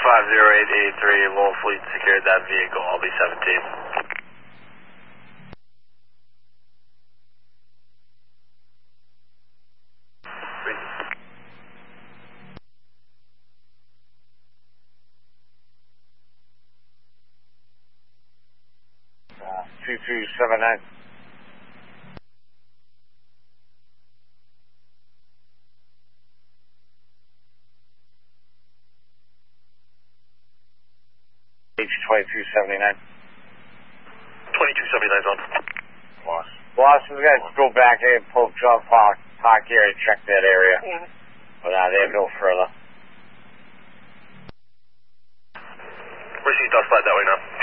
50883, Lowell Fleet secured that vehicle. I'll be 17. 2279. H2279. 2279's on. Lost, we gotta go back here and pull John Park here and check that area. But they have no further. We're seeing dust flight that way now.